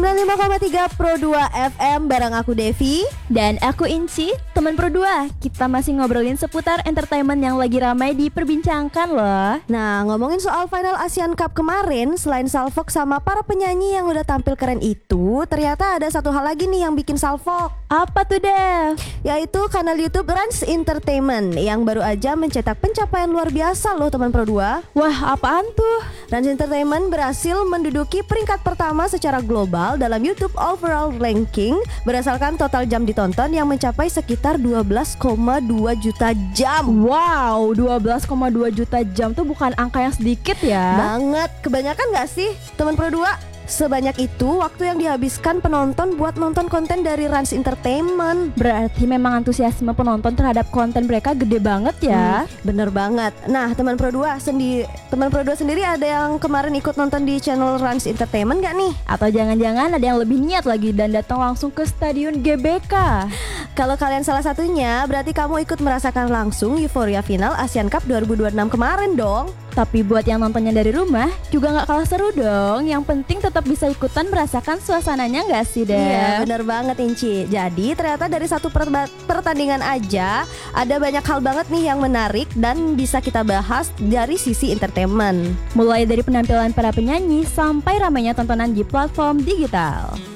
95,3 Pro 2 FM bareng aku Devi dan aku Inci, teman Pro 2. Kita masih ngobrolin seputar entertainment yang lagi ramai diperbincangkan loh. Nah, ngomongin soal final Asian Cup kemarin, selain salfok sama para penyanyi yang udah tampil keren itu, ternyata ada satu hal lagi nih yang bikin salfok. Apa tuh, Dev? Yaitu kanal YouTube Rans Entertainment yang baru aja mencetak pencapaian luar biasa loh teman Pro 2. Wah, apaan tuh? Rans Entertainment berhasil menduduki peringkat pertama secara global dalam YouTube overall ranking berdasarkan total jam ditonton yang mencapai sekitar 12,2 juta jam. Wow, 12,2 juta jam tuh bukan angka yang sedikit ya. Banget, kebanyakan gak sih teman Pro 2? Sebanyak itu waktu yang dihabiskan penonton buat nonton konten dari Rans Entertainment. Berarti memang antusiasme penonton terhadap konten mereka gede banget ya. Bener banget. Nah, teman Pro 2 sendiri ada yang kemarin ikut nonton di channel Rans Entertainment gak nih? Atau jangan-jangan ada yang lebih niat lagi dan datang langsung ke Stadion GBK? Kalau kalian salah satunya, berarti kamu ikut merasakan langsung euforia final Asian Cup 2026 kemarin dong. Tapi buat yang nontonnya dari rumah juga gak kalah seru dong. Yang penting tetap bisa ikutan merasakan suasananya gak sih, Dev? Iya, bener banget Inci. Jadi ternyata dari satu pertandingan aja ada banyak hal banget nih yang menarik dan bisa kita bahas dari sisi entertainment. Mulai dari penampilan para penyanyi sampai ramainya tontonan di platform digital.